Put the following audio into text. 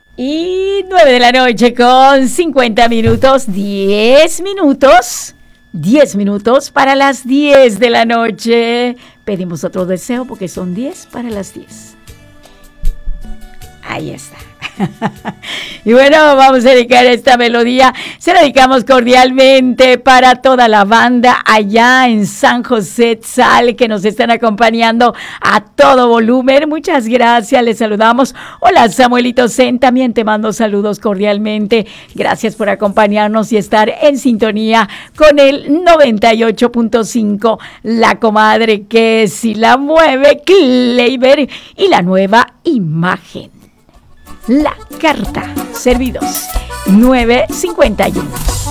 Y 9 de la noche con 50 minutos, 10 minutos. 10 minutos para las 10 de la noche. Pedimos otro deseo porque son 10 para las 10. Ahí está. Y bueno, vamos a dedicar esta melodía. Se la dedicamos cordialmente para toda la banda allá en San José Tzal que nos están acompañando a todo volumen. Muchas gracias, les saludamos. Hola Samuelito Zen, también te mando saludos cordialmente. Gracias por acompañarnos y estar en sintonía con el 98.5. La comadre que si la mueve, Kleiber y la nueva imagen. La carta, servidos, 9:51.